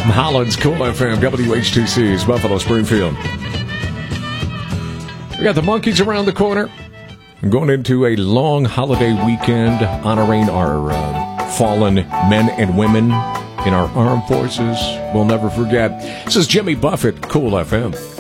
Holland's Cool FM, WH2C's Buffalo Springfield. We got the Monkees around the corner. We're going into a long holiday weekend honoring our fallen men and women in our armed forces. We'll never forget. This is Jimmy Buffett, Cool FM.